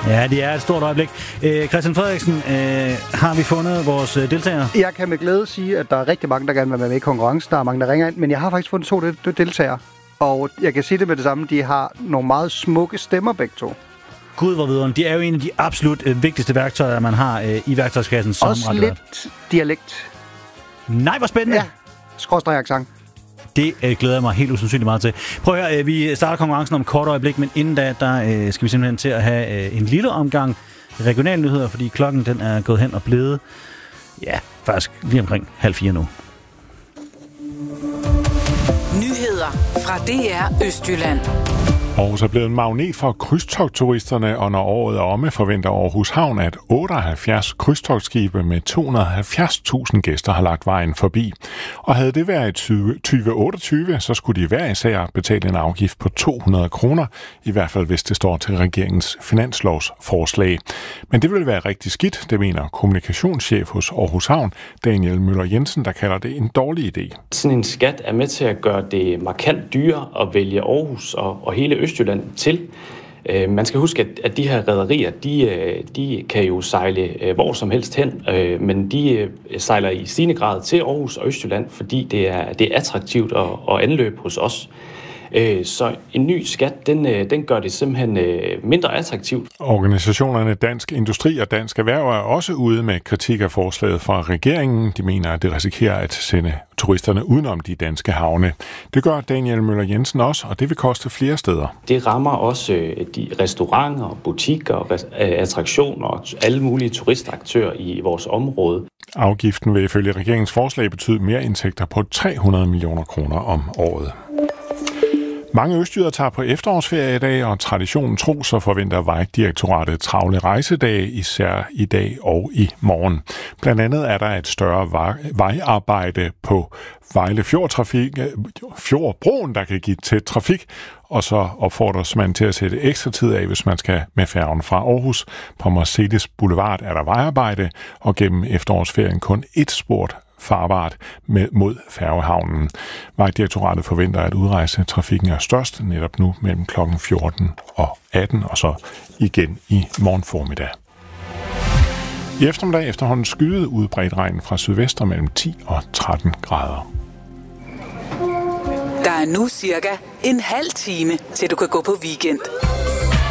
Ja, det er et stort øjeblik. Christian Frederiksen, har vi fundet vores deltagere? Jeg kan med glæde sige, at der er rigtig mange, der gerne vil være med i konkurrencen. Der er mange, der ringer ind, men jeg har faktisk fundet 2 deltagere. Og jeg kan sige det med det samme, de har nogle meget smukke stemmer begge to. Gud, hvor videre. De er jo en af de absolut vigtigste værktøjer, man har i værktøjskassen som også lidt dialekt. Nej, hvor spændende. Ja, skråstreg accent. Det glæder jeg mig helt usandsynligt meget til. Prøv at høre, vi starter konkurrencen om et kort øjeblik, men inden da, der skal vi simpelthen til at have en lille omgang regionalnyheder, fordi klokken den er gået hen og blevet, ja, faktisk lige omkring 3:30 nu. Nyheder fra DR Østjylland. Aarhus er blevet en magnet for krydstogtturisterne, og når året er omme, forventer Aarhus Havn, at 78 krydstogtskibe med 270.000 gæster har lagt vejen forbi. Og havde det været 2028, så skulle de hver især betale en afgift på 200 kroner, i hvert fald hvis det står til regeringens finanslovsforslag. Men det vil være rigtig skidt, det mener kommunikationschef hos Aarhus Havn, Daniel Møller Jensen, der kalder det en dårlig idé. Sådan en skat er med til at gøre det markant dyrere at vælge Aarhus og hele Østjylland til. Man skal huske, at de her rederier, de kan jo sejle hvor som helst hen, men de sejler i stigende grad til Aarhus og Østjylland, fordi det er attraktivt at anløbe hos os. Så en ny skat, den gør det simpelthen mindre attraktivt. Organisationerne Dansk Industri og Dansk Erhverv er også ude med kritik af forslaget fra regeringen. De mener, at det risikerer at sende turisterne udenom de danske havne. Det gør Daniel Møller Jensen også, og det vil koste flere steder. Det rammer også de restauranter, butikker, attraktioner og alle mulige turistaktører i vores område. Afgiften vil ifølge regeringens forslag betyde mere indtægter på 300 millioner kroner om året. Mange østjyder tager på efterårsferie i dag, og traditionen tro, så forventer Vejdirektoratet travle rejsedage, især i dag og i morgen. Blandt andet er der et større vejarbejde på Vejle Fjordbroen, der kan give tæt trafik, og så opfordres man til at sætte ekstra tid af, hvis man skal med færgen fra Aarhus. På Mercedes Boulevard er der vejarbejde, og gennem efterårsferien kun et spor farbart mod færgehavnen. Vejdirektoratet forventer, at udrejsetrafikken er størst netop nu mellem kl. 14 og 18, og så igen i morgen formiddag. I eftermiddag efterhånden skyde udbredt regn fra sydvest og mellem 10 og 13 grader. Der er nu cirka en halv time, til du kan gå på weekend.